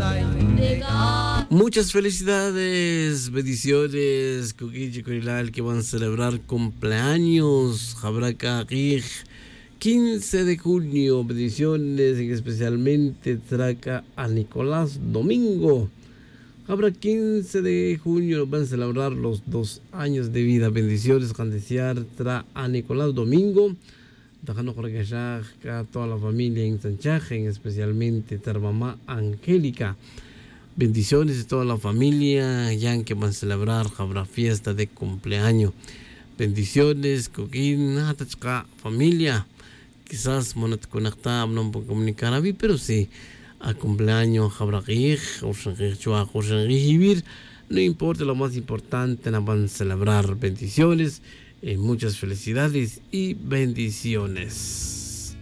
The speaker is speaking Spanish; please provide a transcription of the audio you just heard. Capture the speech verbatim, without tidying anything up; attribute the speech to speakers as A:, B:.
A: Muchas felicidades, bendiciones, Kukichi Kurilal, que van a celebrar cumpleaños, Jabraca quince de junio, bendiciones, especialmente traca a Nicolás Domingo. Habrá quince de junio, van a celebrar los dos años de vida, bendiciones, candesear tra a Nicolás Domingo. Dejando por allá a toda la familia en Sanchaje, especialmente a mamá Angélica. Bendiciones de toda la familia, ya que van a celebrar habrá fiesta de cumpleaños. Bendiciones, Coquín, familia. Quizás no te conectaba, no puedo comunicar a mí, pero sí, a cumpleaños habrá que ir. No importa, lo más importante, no van a celebrar bendiciones. Eh, muchas felicidades y bendiciones.